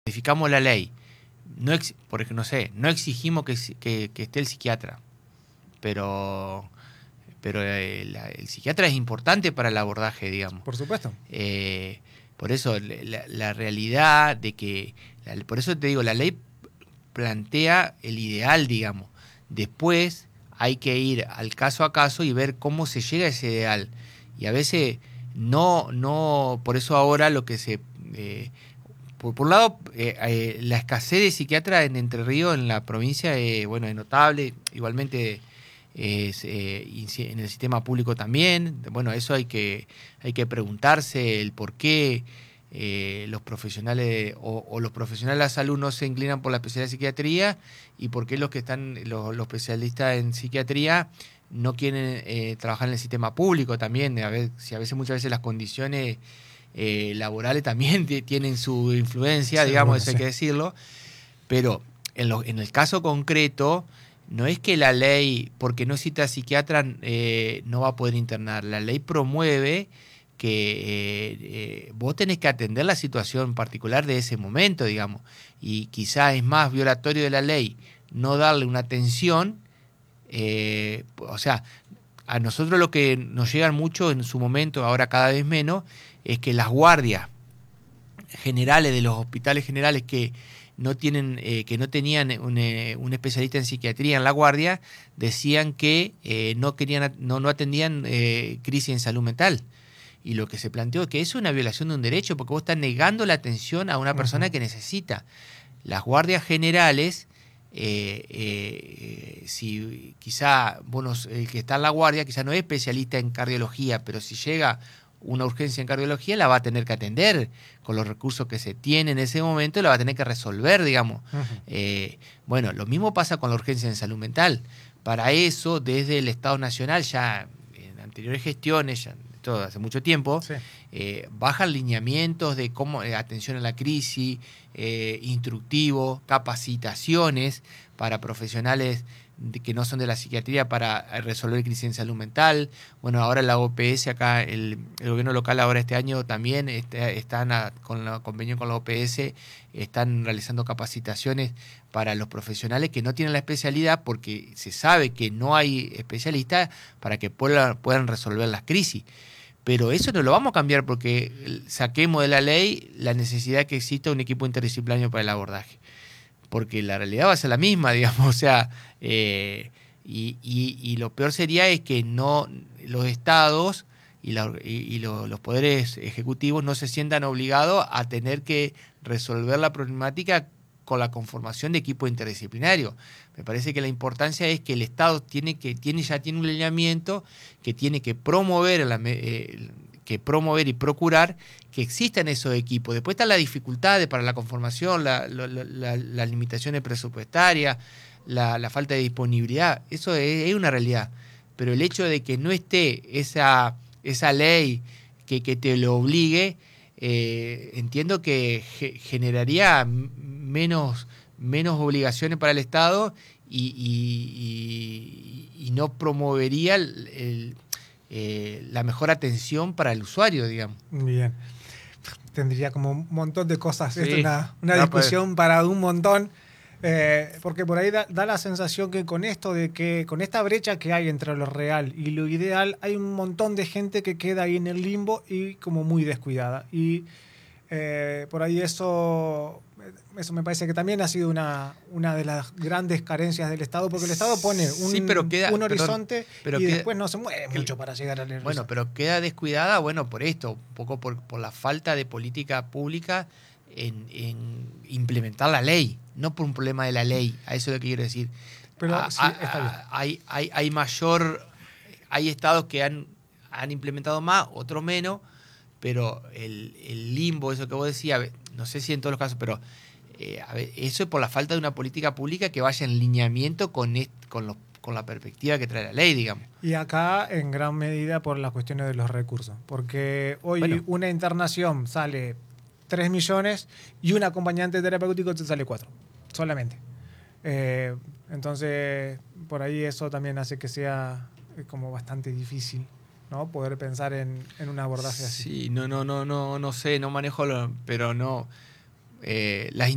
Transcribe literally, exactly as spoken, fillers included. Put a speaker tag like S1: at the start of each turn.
S1: modificamos la ley, no ex, porque no sé, no exigimos que, que, que esté el psiquiatra, pero, pero el, el psiquiatra es importante para el abordaje, digamos.
S2: Por supuesto.
S1: Eh, por eso la, la realidad de que, la, por eso te digo, la ley plantea el ideal, digamos. Después hay que ir al caso a caso y ver cómo se llega a ese ideal. Y a veces no, no, por eso ahora lo que se... Eh, por, por un lado, eh, eh, la escasez de psiquiatras en Entre Ríos, en la provincia, eh, bueno, es notable. Igualmente es, eh, en el sistema público también. Bueno, eso hay que, hay que preguntarse el por qué eh, los profesionales o, o los profesionales de la salud no se inclinan por la especialidad de psiquiatría y por qué los que están, los, los especialistas en psiquiatría no quieren eh, trabajar en el sistema público también. A ver, si a veces, muchas veces las condiciones eh, laborales también tienen su influencia, sí, digamos, bueno, eso hay sí. que decirlo. Pero en, lo, en el caso concreto, no es que la ley, porque no cita psiquiatra, eh, no va a poder internar. La ley promueve que eh, eh, vos tenés que atender la situación particular de ese momento, digamos. Y quizás es más violatorio de la ley no darle una atención. Eh, o sea, a nosotros lo que nos llegan mucho en su momento, ahora cada vez menos, es que las guardias generales de los hospitales generales que no tienen, eh, que no tenían un, eh, un especialista en psiquiatría en la guardia, decían que eh, no querían, no, no atendían eh, crisis en salud mental. Y lo que se planteó es que eso es una violación de un derecho, porque vos estás negando la atención a una persona uh-huh. que necesita. Las guardias generales, eh, eh, si quizá bueno, el que está en la guardia quizá no es especialista en cardiología, pero si llega una urgencia en cardiología la va a tener que atender con los recursos que se tiene en ese momento, la va a tener que resolver, digamos. Uh-huh. Eh, bueno, lo mismo pasa con la urgencia en salud mental. Para eso, desde el Estado Nacional, ya en anteriores gestiones, ya todo hace mucho tiempo, sí. eh, bajan lineamientos de cómo eh, atención a la crisis, eh, instructivos, capacitaciones para profesionales de, que no son de la psiquiatría para resolver crisis en salud mental. Bueno, ahora la O P S acá, el, el gobierno local ahora este año también está, están a, con el convenio con la O P S, están realizando capacitaciones para los profesionales que no tienen la especialidad porque se sabe que no hay especialistas para que puedan, puedan resolver las crisis. Pero eso no lo vamos a cambiar porque saquemos de la ley la necesidad que exista un equipo interdisciplinario para el abordaje. Porque la realidad va a ser la misma, digamos, o sea, eh, y, y, y lo peor sería es que no los estados y, la, y, y lo, los poderes ejecutivos no se sientan obligados a tener que resolver la problemática con la conformación de equipo interdisciplinario. Me parece que la importancia es que el Estado tiene que tiene ya tiene un lineamiento que tiene que promover la, eh, que promover y procurar que existan esos equipos. Después están las dificultades para la conformación, la, la, la, las limitaciones presupuestarias, la, la falta de disponibilidad. Eso es, es una realidad. Pero el hecho de que no esté esa, esa ley que, que te lo obligue, eh, entiendo que ge, generaría menos, menos obligaciones para el Estado y, y, y, y no promovería el, el, eh, la mejor atención para el usuario, digamos.
S2: Bien. Tendría como un montón de cosas. Sí. Esto es una, una
S1: no,
S2: discusión
S1: pues.
S2: para un montón. Eh, porque por ahí da, da la sensación que con esto de que con esta brecha que hay entre lo real y lo ideal hay un montón de gente que queda ahí en el limbo y como muy descuidada y eh, por ahí eso eso me parece que también ha sido una, una de las grandes carencias del Estado porque el Estado pone un,
S1: sí, pero queda,
S2: un horizonte
S1: perdón, pero
S2: y
S1: queda,
S2: después no se mueve mucho para llegar al horizonte.
S1: Bueno, pero queda descuidada, bueno, por esto, un poco por, por la falta de política pública en, en implementar la ley, no por un problema de la ley, a eso es lo que quiero decir.
S2: Pero
S1: a,
S2: sí, está bien.
S1: A, hay, hay, hay mayor, hay estados que han, han implementado más, otros menos, pero el, el limbo, eso que vos decías, no sé si en todos los casos, pero eh, a ver, eso es por la falta de una política pública que vaya en lineamiento con, est, con, los, con la perspectiva que trae la ley, digamos.
S2: Y acá en gran medida por las cuestiones de los recursos, porque hoy bueno. una internación sale tres millones y un acompañante terapéutico te sale cuatro, solamente. Eh, entonces, por ahí eso también hace que sea como bastante difícil, ¿no? Poder pensar en, en un abordaje así.
S1: Sí, no, no, no, no, no sé, no manejo, lo, pero no. Eh, las